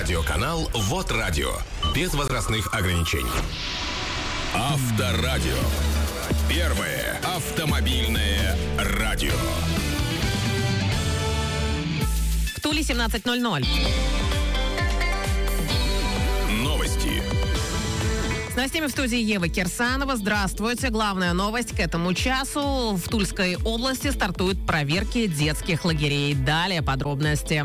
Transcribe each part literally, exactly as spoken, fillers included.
Радиоканал «Вот Радио». Без возрастных ограничений. Авторадио. Первое автомобильное радио. В Туле семнадцать ноль ноль. Новости. С новостями в студии Ева Кирсанова. Здравствуйте. Главная новость к этому часу. В Тульской области стартуют проверки детских лагерей. Далее подробности.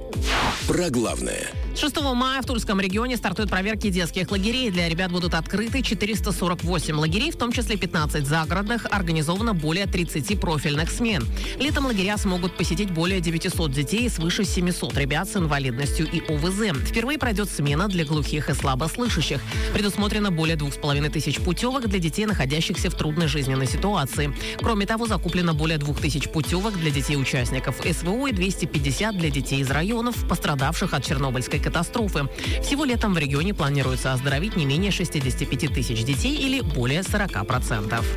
Про главное. шестого мая в Тульском регионе стартуют проверки детских лагерей. Для ребят будут открыты четыреста сорок восемь лагерей, в том числе пятнадцать загородных. Организовано более тридцати профильных смен. Летом лагеря смогут посетить более девятисот детей и свыше семисот ребят с инвалидностью и ОВЗ. Впервые пройдет смена для глухих и слабослышащих. Предусмотрено более двух с половиной тысяч путевок для детей, находящихся в трудной жизненной ситуации. Кроме того, закуплено более двух тысяч путевок для детей-участников СВО и двести пятьдесят для детей из районов, пострадавших от Чернобыльской катастрофы. Всего летом в регионе планируется оздоровить не менее шестидесяти пяти тысяч детей или более сорока процентов.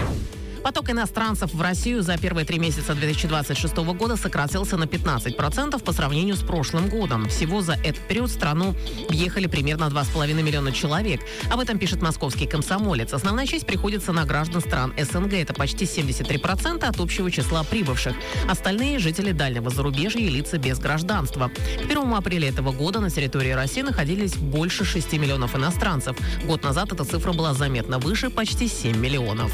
Поток иностранцев в Россию за первые три месяца две тысячи двадцать шестого года сократился на пятнадцать процентов по сравнению с прошлым годом. Всего за этот период в страну въехали примерно два с половиной миллиона человек. Об этом пишет московский «Комсомолец». Основная часть приходится на граждан стран СНГ. Это почти семьдесят три процента от общего числа прибывших. Остальные – жители дальнего зарубежья и лица без гражданства. К первому апреля этого года на территории России находились больше шести миллионов иностранцев. Год назад эта цифра была заметно выше – почти семь миллионов.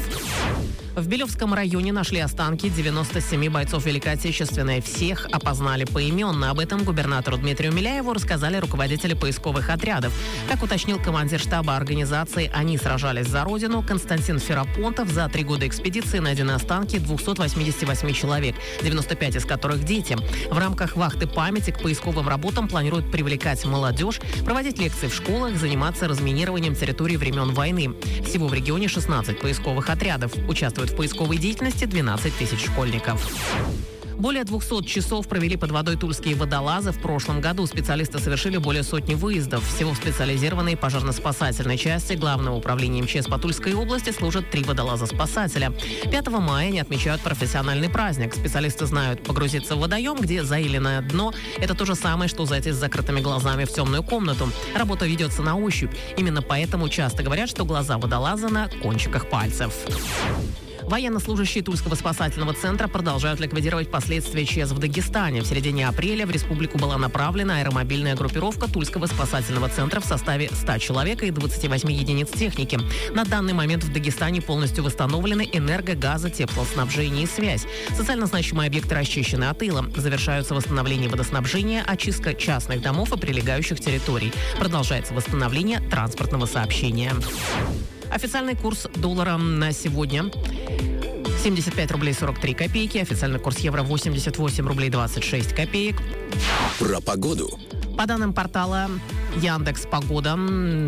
В Белевском районе нашли останки девяноста семи бойцов Великой Отечественной. Всех опознали поименно. Об этом губернатору Дмитрию Миляеву рассказали руководители поисковых отрядов. Как уточнил командир штаба организации «Они сражались за Родину» Константин Ферапонтов, за три года экспедиции найдены останки двухсот восьмидесяти восьми человек, девяносто пять из которых дети. В рамках вахты памяти к поисковым работам планируют привлекать молодежь, проводить лекции в школах, заниматься разминированием территорий времен войны. Всего в регионе шестнадцать поисковых отрядов. Участвуют в поисковой деятельности двенадцать тысяч школьников. Более двухсот часов провели под водой тульские водолазы. В прошлом году специалисты совершили более сотни выездов. Всего в специализированной пожарно-спасательной части Главного управления МЧС по Тульской области служат три водолаза-спасателя. пятого мая они отмечают профессиональный праздник. Специалисты знают, погрузиться в водоем, где заиленное дно – это то же самое, что зайти с закрытыми глазами в темную комнату. Работа ведется на ощупь. Именно поэтому часто говорят, что глаза водолаза на кончиках пальцев. Военнослужащие Тульского спасательного центра продолжают ликвидировать последствия ЧС в Дагестане. В середине апреля в республику была направлена аэромобильная группировка Тульского спасательного центра в составе ста человек и двадцати восьми единиц техники. На данный момент в Дагестане полностью восстановлены энерго, газо, теплоснабжение и связь. Социально значимые объекты расчищены от ила. Завершаются восстановление водоснабжения, очистка частных домов и прилегающих территорий. Продолжается восстановление транспортного сообщения. Официальный курс доллара на сегодня семьдесят пять рублей сорок три копейки. Официальный курс евро восемьдесят восемь рублей двадцать шесть копеек. Про погоду. По данным портала Яндекс Погода,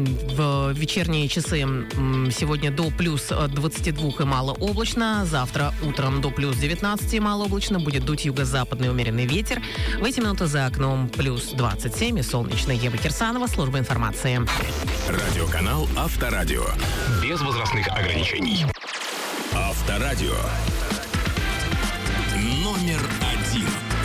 в вечерние часы сегодня до плюс двадцати двух и малооблачно. Завтра утром до плюс девятнадцати и малооблачно. Будет дуть юго-западный умеренный ветер. В эти минуты за окном плюс двадцать семь и солнечно. Ева Кирсанова, служба информации. Радиоканал «Авторадио». Без возрастных ограничений. Авторадио. Номер один.